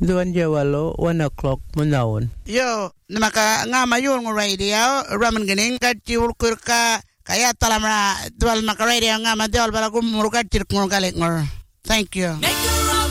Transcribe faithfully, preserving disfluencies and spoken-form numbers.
Duan Jawalo, one o'clock, Munawan. Yo, namaka nga mayon ng radio, raman ganing katiul kurka, kaya talamra, dual maka radio nga madiol bala kumurka tirkong galing ngor. Thank you.